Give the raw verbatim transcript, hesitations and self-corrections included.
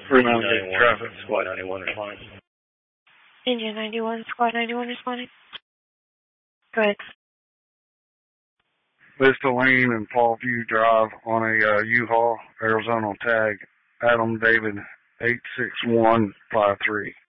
Fremont Gate traffic. Squad ninety-one responding. Engine ninety-one, Squad ninety-one responding. Go ahead. Vista Lane and Fallview Drive on a uh, U-Haul, Arizona tag, Adam David eight six one five three.